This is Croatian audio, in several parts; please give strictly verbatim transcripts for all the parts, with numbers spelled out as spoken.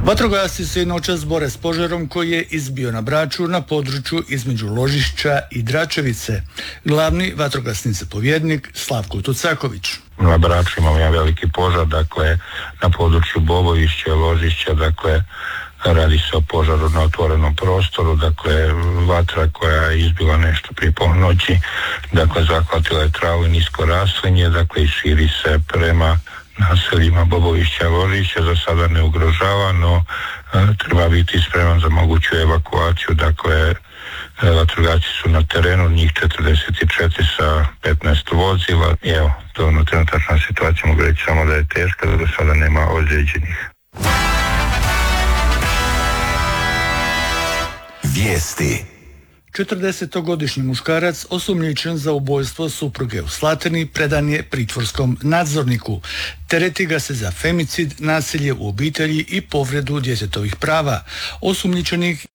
Vatrogasci se i noćas bore s požarom koji je izbio na Braču na području između Ložišća i Dračevice. Glavni vatrogasni zapovjednik Slavko Tucaković. Na Braču imamo jedan veliki požar, dakle na području Bobovišća i Ložišća, dakle radi se o požaru na otvorenom prostoru, dakle vatra koja je izbila nešto prije ponoći, dakle zahvatila je travu i nisko raslinje, dakle i širi se prema naseljima Bobovišća i Ložišća, za sada ne ugrožava, no e, treba biti spreman za moguću evakuaciju, dakle e, vatrogasci su na terenu, njih četrdeset četiri sa petnaest vozila i evo, to je trenutačna situacija, mogu reći samo da je teška, da do sada nema ozlijeđenih. Vijesti. četrdesetogodišnji muškarac osumnjičen za ubojstvo supruge u Slatini predan je pritvorskom nadzorniku. Tereti ga se za femicid, nasilje u obitelji i povredu djetetovih prava. Osumnjičenih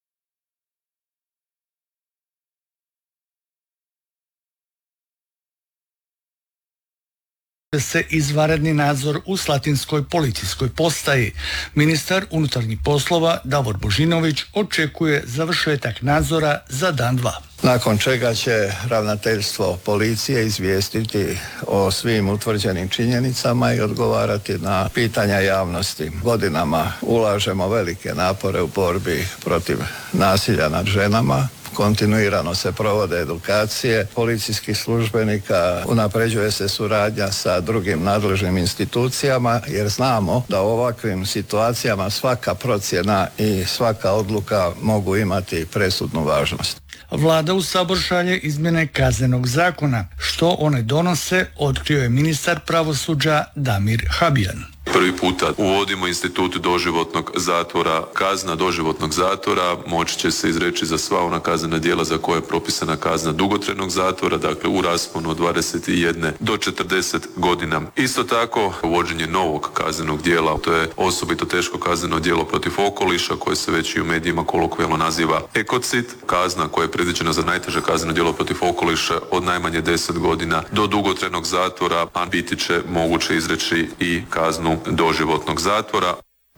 se izvanredni nadzor u Slatinskoj policijskoj postaji. Ministar unutarnjih poslova Davor Božinović očekuje završetak nadzora za dan dva. Nakon čega će ravnateljstvo policije izvijestiti o svim utvrđenim činjenicama i odgovarati na pitanja javnosti. Godinama ulažemo velike napore u borbi protiv nasilja nad ženama. Kontinuirano se provode edukacije policijskih službenika, unapređuje se suradnja sa drugim nadležnim institucijama jer znamo da u ovakvim situacijama svaka procjena i svaka odluka mogu imati presudnu važnost. Vlada u Sabor šalje izmjene Kaznenog zakona. Što one donose, otkrio je ministar pravosuđa Damir Habijan. Prvi puta uvodimo institut doživotnog zatvora. Kazna doživotnog zatvora moći će se izreći za sva ona kaznena djela za koje je propisana kazna dugotrajnog zatvora, dakle u rasponu od dvadeset jedan do četrdeset godina. Isto tako, uvođenje novog kaznenog djela, to je osobito teško kazneno djelo protiv okoliša koje se već i u medijima kolokvijalno naziva ekocid, kazna koja je predviđena za najteže kazneno djelo protiv okoliša od najmanje deset godina do dugotrajnog zatvora, a biti će moguće izreći i kaznu doživotnog zatvora.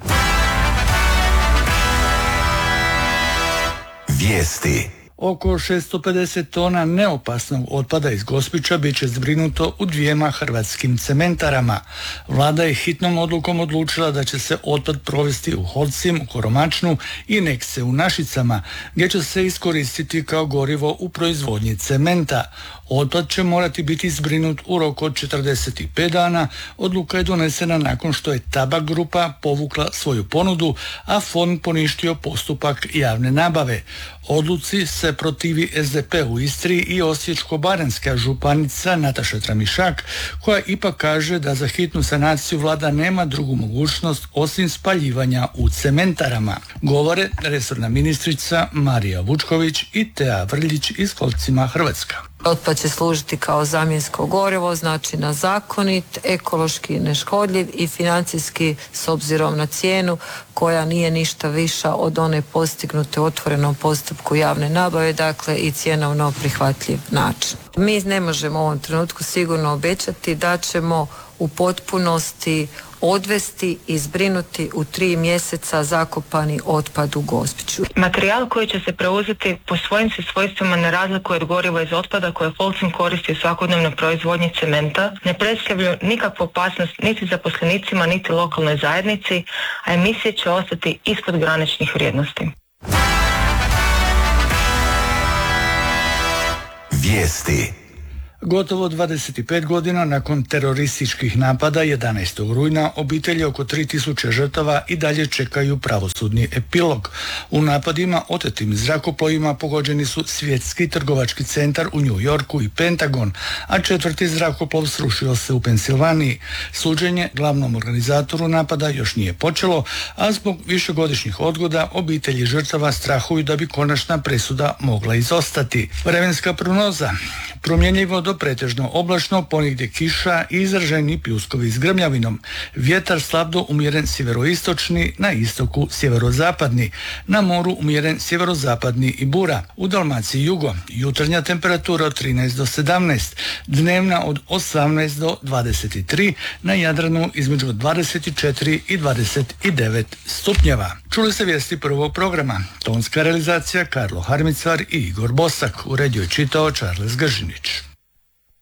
Vijesti. Oko šesto pedeset tona neopasnog otpada iz Gospića bit će zbrinuto u dvijema hrvatskim cementarama. Vlada je hitnom odlukom odlučila da će se otpad provesti u Holcim, u Koromačnu i Nekse u Našicama, gdje će se iskoristiti kao gorivo u proizvodnji cementa. Otpad će morati biti zbrinut u roku od četrdeset pet dana. Odluka je donesena nakon što je Tabak grupa povukla svoju ponudu, a fond poništio postupak javne nabave. Odluci se protivi S D P u Istri i Osječko-baranjska županica Nataša Tramišak, koja ipak kaže da za hitnu sanaciju vlada nema drugu mogućnost osim spaljivanja u cementarama. Govore resorna ministrica Marija Vučković i Tea Vrljić iz Kolcima Hrvatska. Otpad će služiti kao zamjensko gorivo, znači na zakonit, ekološki neškodljiv i financijski s obzirom na cijenu koja nije ništa viša od one postignute u otvorenom postupku javne nabave, dakle i cjenovno prihvatljiv način. Mi ne možemo u ovom trenutku sigurno obećati da ćemo u potpunosti odvesti i zbrinuti u tri mjeseca zakopani otpad u Gospiću. Materijal koji će se preuzeti po svojim se svojstvima ne razlikuje od goriva iz otpada koje Holcim koristi u svakodnevnoj proizvodnji cementa, ne predstavljaju nikakvu opasnost niti zaposlenicima niti lokalnoj zajednici, a emisije će ostati ispod graničnih vrijednosti. Vijesti. Gotovo dvadeset pet godina nakon terorističkih napada jedanaestog rujna obitelji oko tri tisuće žrtava i dalje čekaju pravosudni epilog. U napadima otetim zrakoplovima pogođeni su Svjetski trgovački centar u New Yorku i Pentagon, a četvrti zrakoplov srušio se u Pensilvaniji. Suđenje glavnom organizatoru napada još nije počelo, a zbog višegodišnjih odgoda obitelji žrtava strahuju da bi konačna presuda mogla izostati. Vremenska prognoza. Promjenjivo do do pretežno oblačno, ponegdje kiša i izraženi pljuskovi s grmljavinom. Vjetar slab do umjeren sjeveroistočni, na istoku sjeverozapadni, na moru umjeren sjeverozapadni i bura. U Dalmaciji jugo, jutarnja temperatura od trinaest do sedamnaest, dnevna od osamnaest do dvadeset tri, na Jadranu između dvadeset četiri i dvadeset devet stupnjeva. Čuli se vijesti prvog programa. Tonska realizacija Karlo Harmicar i Igor Bosak. Uredio je čitao Charles Gržinić.